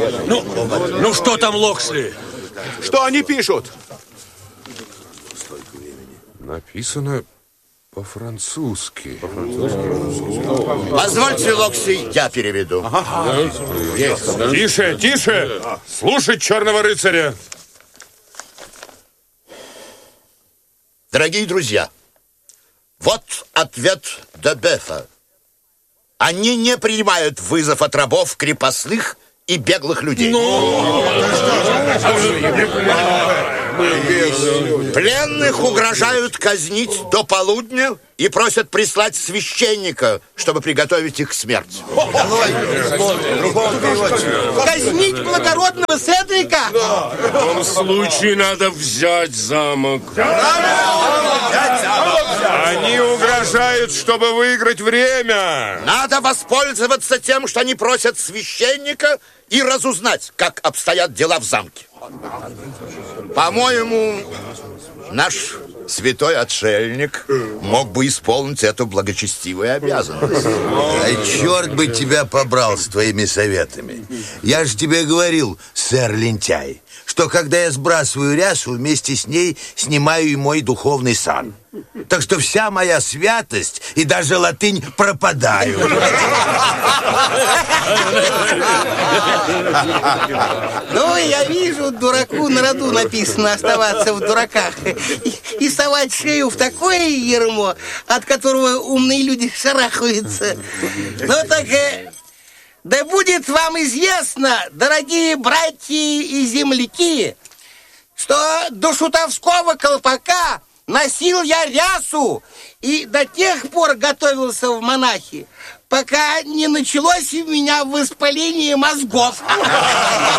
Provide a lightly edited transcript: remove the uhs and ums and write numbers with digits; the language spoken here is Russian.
Ну что там, Локсли? Что они пишут? Написано по-французски. Позвольте, Локсли, я переведу. Тише, тише! Слушать черного рыцаря! Дорогие друзья, вот ответ Д'Эбефа. Они не принимают вызов от рабов, крепостных и беглых людей. Пленных угрожают казнить до полудня и просят прислать священника, чтобы приготовить их к смерти. Казнить благородного Седрика? В том случае надо взять замок. Они угрожают, чтобы выиграть время. Надо воспользоваться тем, что они просят священника, и разузнать, как обстоят дела в замке. По-моему, наш святой отшельник мог бы исполнить эту благочестивую обязанность. Ай, черт бы тебя побрал с твоими советами. Я же тебе говорил, сэр лентяй, что когда я сбрасываю рясу, вместе с ней снимаю и мой духовный сан. Так что вся моя святость и даже латынь пропадают. Ну, я вижу, дураку на роду написано оставаться в дураках и совать шею в такое ермо, от которого умные люди шарахаются. Ну, так да будет вам известно, дорогие братья и земляки, что до шутовского колпака носил я рясу и до тех пор готовился в монахи, пока не началось у меня воспаление мозгов.